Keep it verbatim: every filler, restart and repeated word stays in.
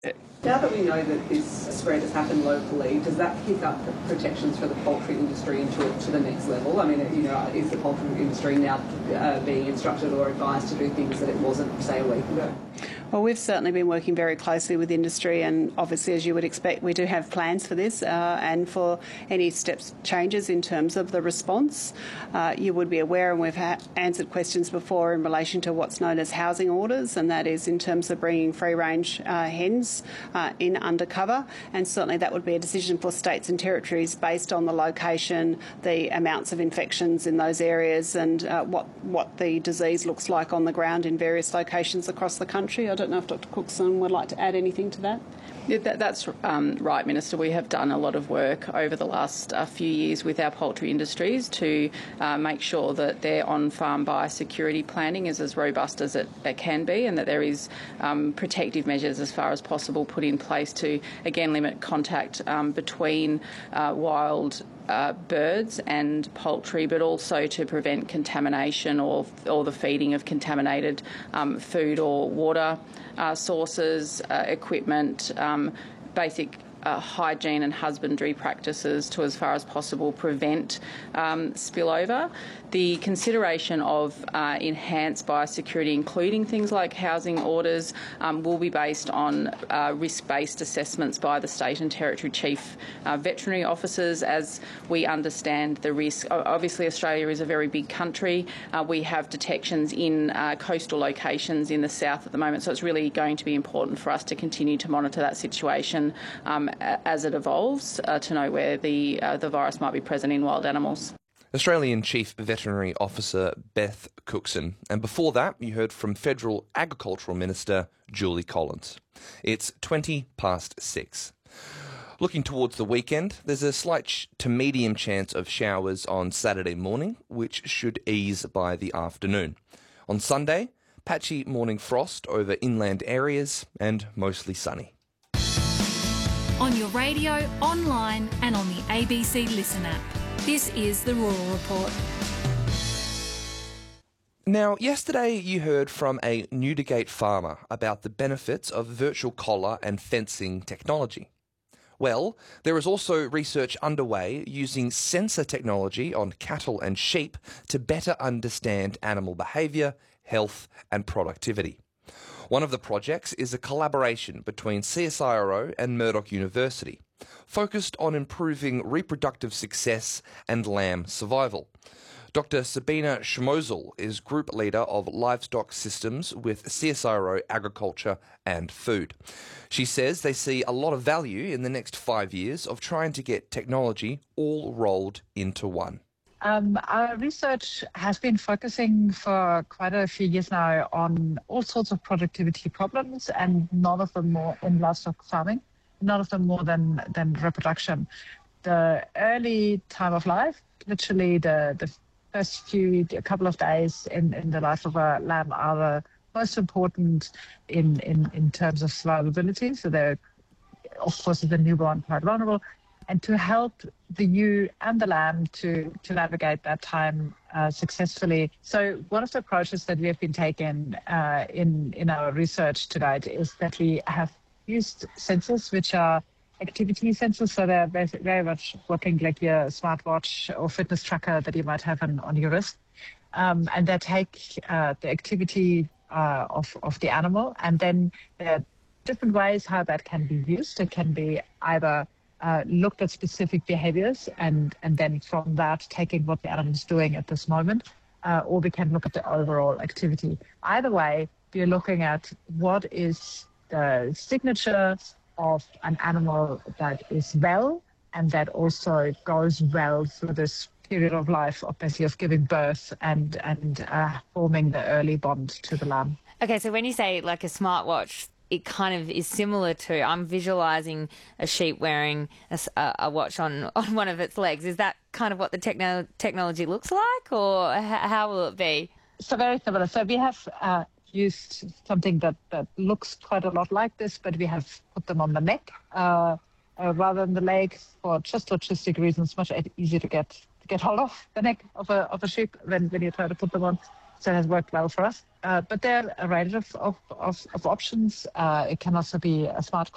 Now that we know that this spread has happened locally, does that kick up the protections for the poultry industry into to the next level? I mean, you know, is the poultry industry now uh, being instructed or advised to do things that it wasn't, say, a week ago? Well, we've certainly been working very closely with industry, and obviously, as you would expect, we do have plans for this uh, and for any steps changes in terms of the response. Uh, you would be aware, and we've ha- answered questions before in relation to what's known as housing orders, and that is in terms of bringing free-range uh, hens uh, in undercover, and certainly that would be a decision for states and territories based on the location, the amounts of infections in those areas, and uh, what what the disease looks like on the ground in various locations across the country. I don't know if Doctor Cookson would like to add anything to that. Yeah, that, that's um, right, Minister. We have done a lot of work over the last uh, few years with our poultry industries to uh, make sure that their on-farm biosecurity planning is as robust as it, it can be, and that there is um, protective measures as far as possible put in place to, again, limit contact um, between uh, wild Uh, birds and poultry, but also to prevent contamination or or the feeding of contaminated um, food or water uh, sources, uh, equipment, um, basic uh, hygiene and husbandry practices to, as far as possible, prevent um, spillover. The consideration of uh, enhanced biosecurity, including things like housing orders, um, will be based on uh, risk-based assessments by the state and territory chief uh, veterinary officers as we understand the risk. Obviously, Australia is a very big country. Uh, we have detections in uh, coastal locations in the south at the moment, so it's really going to be important for us to continue to monitor that situation um, as it evolves uh, to know where the, uh, the virus might be present in wild animals. Australian Chief Veterinary Officer Beth Cookson. And before that, you heard from Federal Agricultural Minister Julie Collins. It's twenty past six. Looking towards the weekend, there's a slight sh- to medium chance of showers on Saturday morning, which should ease by the afternoon. On Sunday, patchy morning frost over inland areas and mostly sunny. On your radio, online and on the A B C Listen app. This is the Rural Report. Now, yesterday you heard from a Newdigate farmer about the benefits of virtual collar and fencing technology. Well, there is also research underway using sensor technology on cattle and sheep to better understand animal behaviour, health and productivity. One of the projects is a collaboration between C S I R O and Murdoch University, focused on improving reproductive success and lamb survival. Doctor Sabina Schmozel is Group Leader of Livestock Systems with C S I R O Agriculture and Food. She says they see a lot of value in the next five years of trying to get technology all rolled into one. Um, our research has been focusing for quite a few years now on all sorts of productivity problems, and none of them more in livestock farming, none of them more than, than reproduction. The early time of life, literally the, the first few, a couple of days in, in the life of a lamb are the most important in, in, in terms of survivability. So they're, of course, as a newborn, quite vulnerable. And to help the ewe and the lamb to, to navigate that time uh, successfully. So one of the approaches that we have been taking uh, in, in our research to date is that we have used sensors which are activity sensors, so they're very much working like your smartwatch or fitness tracker that you might have on, on your wrist. Um, and they take uh, the activity uh, of, of the animal, and then there are different ways how that can be used. It can be either Uh, looked at specific behaviors and, and then from that taking what the animal is doing at this moment, uh, or we can look at the overall activity. Either way, we're looking at what is the signature of an animal that is well and that also goes well through this period of life, obviously, of giving birth and, and uh, forming the early bond to the lamb. Okay, so when you say like a smartwatch, it kind of is similar to, I'm visualising a sheep wearing a, a watch on, on one of its legs. Is that kind of what the techno- technology looks like, or h- how will it be? So very similar. So we have uh, used something that, that looks quite a lot like this, but we have put them on the neck uh, uh, rather than the leg for just logistic reasons. Much easier to get to get hold of the neck of a of a sheep when, when you try to put them on. So it has worked well for us. Uh, but there are a range of, of, of, of options. Uh, it can also be a smart